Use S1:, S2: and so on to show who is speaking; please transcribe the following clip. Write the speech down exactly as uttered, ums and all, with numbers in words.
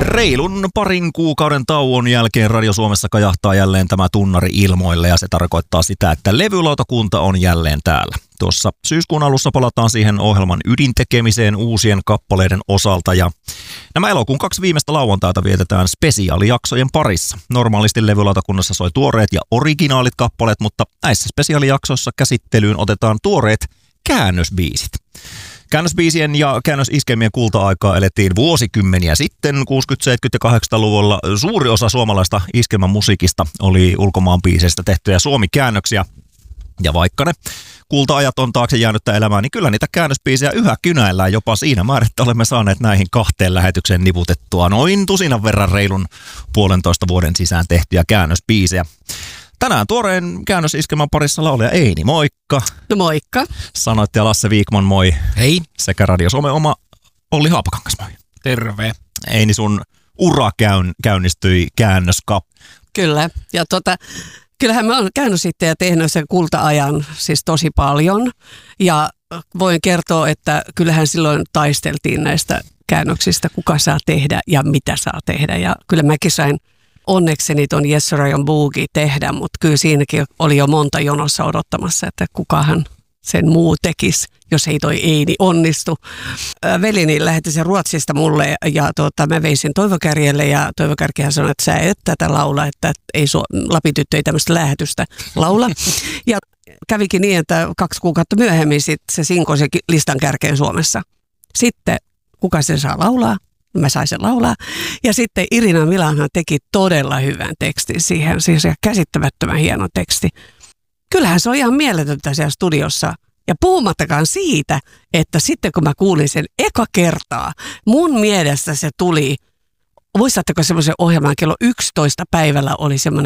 S1: Reilun parin kuukauden tauon jälkeen Radio Suomessa kajahtaa jälleen tämä tunnari ilmoille ja se tarkoittaa sitä, että levylautakunta on jälleen täällä. Tuossa syyskuun alussa palataan siihen ohjelman ydintekemiseen uusien kappaleiden osalta ja nämä elokuun kaksi viimeistä lauantaita vietetään spesiaalijaksojen parissa. Normaalisti levylautakunnassa soi tuoreet ja originaalit kappaleet, mutta näissä spesiaalijaksoissa käsittelyyn otetaan tuoreet käännösbiisit. Käännösbiisien ja käännösiskemien kulta-aikaa elettiin vuosikymmeniä sitten, kuusikymmentä-, seitsemänkymmentä- ja kahdeksankymmentäluvulla. Suuri osa suomalaista iskelmän musiikista oli ulkomaan biiseistä tehtyjä suomikäännöksiä. Ja vaikka ne kulta-ajat on taakse jäänyttä elämää, niin kyllä niitä käännösbiisejä yhä kynäillään jopa siinä määrin, että olemme saaneet näihin kahteen lähetykseen niputettua noin tusinan verran reilun puolentoista vuoden sisään tehtyjä käännösbiisejä. Tänään tuoreen käännösiskelmän parissa laulaja Eini, moikka.
S2: No moikka.
S1: Sanoittaja Lasse Viikman, moi.
S3: Hei.
S1: Sekä Radio Suomen oma Olli Haapakangas, moi.
S3: Terve.
S1: Eini, sun ura käyn, käynnistyi käännöskap.
S2: Kyllä, ja tota, kyllähän mä oon käynyt sitten ja tehnyt sen kulta-ajan siis tosi paljon. Ja voin kertoa, että kyllähän silloin taisteltiin näistä käännöksistä, kuka saa tehdä ja mitä saa tehdä. Ja kyllä mäkin sain onnekseni ton Yes Sir I Am Boogie tehdä, mutta kyllä siinäkin oli jo monta jonossa odottamassa, että kukahan sen muu tekisi, jos ei toi Eini onnistu. Velini lähetti sen Ruotsista mulle ja tuota, mä vein sen Toivo Kärjelle ja Toivo Kärkihän sanoi, että sä et tätä laula, että ei su- Lapityttö ei tämmöistä lähetystä laula. Ja kävikin niin, että kaksi kuukautta myöhemmin sit se sinkoi se listan kärkeen Suomessa. Sitten kuka sen saa laulaa? Mä sain sen laulaa. Ja sitten Irina Milanhan teki todella hyvän tekstin siihen, siis käsittämättömän hieno teksti. Kyllähän se on ihan mieletöntä siellä studiossa. Ja puhumattakaan siitä, että sitten kun mä kuulin sen eka kertaa, mun mielestä se tuli, muistatteko semmoisen ohjelman kello yksitoista päivällä oli semmoinen